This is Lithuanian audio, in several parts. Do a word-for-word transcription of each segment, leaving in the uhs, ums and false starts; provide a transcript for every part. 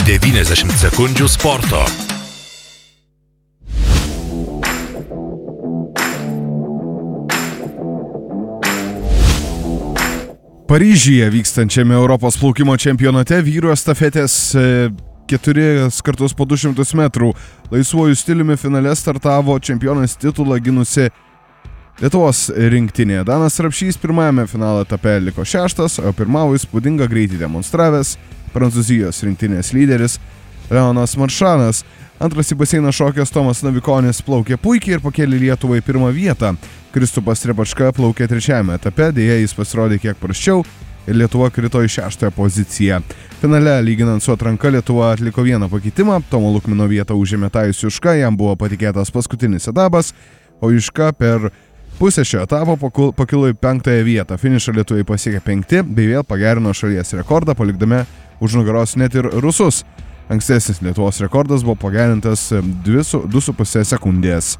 devyniasdešimt sekundžių sporto. Paryžiuje vykstančiame Europos plaukimo čempionate vyrų estafetės keturi kartus po du šimtus metrų laisvuoju stiliumi finale startavo čempionės titulą ginusi Lietuvos rinktinė. Danas Rapšys pirmajame finalo etape liko šeštas, o pirmavo įspūdingą greitį demonstravęs Prancūzijos rinktinės lyderis Leonas Maršanas. Antras į baseiną šokęs Tomas Navikonis plaukė puikiai ir pakėlė Lietuvą į pirmą vietą. Kristupas Trepačka plaukė trečiajame etape, dėja jis pasirodė kiek prasčiau ir Lietuva krito į šeštąją poziciją. Finale, lyginant su atranka, Lietuva atliko vieną pakeitimą, Tomo Lukmino vietą užėmė Tajus Juška, jam buvo patikėtas paskutinis etapas, o Juška per pusę šio etapo pakilo į penktąją vietą. Finišą lietuviai pasiekė penkti, bei vėl pagerino šalies rekordą, palikdami už nugaros net ir rusus. Ankstesnis Lietuvos rekordas buvo pagerintas du su puse sekundės.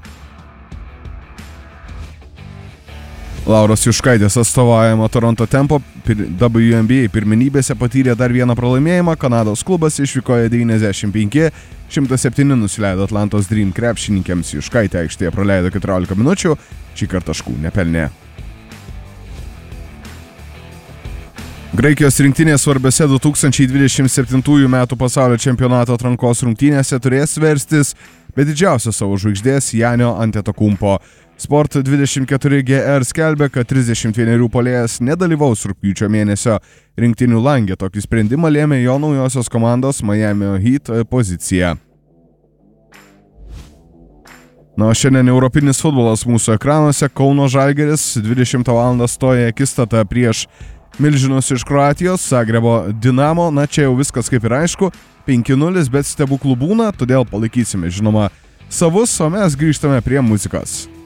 Lauros Juškaitės atstovaujama Toronto Tempo W N B A pirmenybėse patyrė dar vieną pralaimėjimą. Kanados klubas išvykoje devyniasdešimt penki šimtas septyni nusileido Atlantos Dream krepšininkėms. Juškaitė aikštėje praleido keturiolika minučių, šį kartą taškų nepelnė. Graikijos rinktinė svarbiose du tūkstančiai dvidešimt septintųjų metų pasaulio čempionato atrankos rungtynėse turės verstis be didžiausios savo žvaigždės Janio Antetokounmpo. Sport dvidešimt keturi G R skelbia, kad trisdešimt vienerių puolėjas nedalyvaus rugpjūčio mėnesio rinktinių lange. Tokį sprendimą lėmė jo naujosios komandos Miami Heat pozicija. Na, o šiandien europinis futbolas mūsų ekranuose. Kauno Žalgiris dvidešimtą valandą stoja akistata prieš milžinus iš Kroatijos, Zagrebo Dinamo. Na, čia jau viskas kaip ir aišku, penki nulis, bet stebuklų būna, todėl palaikysime žinoma savus, o mes grįžtame prie muzikos.